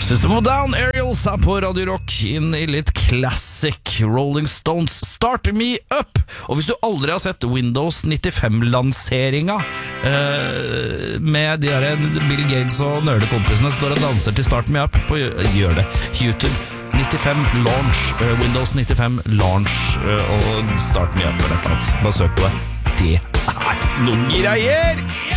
System of Down, Aerials er på Radio Rock, inn i litt classic Rolling Stones, Start Me Up. Og hvis du aldri har sett Windows 95-lanseringa med de der Bill Gates og nerdekompisene står og danser til Start Me Up, gjør det. YouTube 95 launch, Windows 95 launch og Start Me Up eller et eller annet. Bare søk på det. Det er noen greier!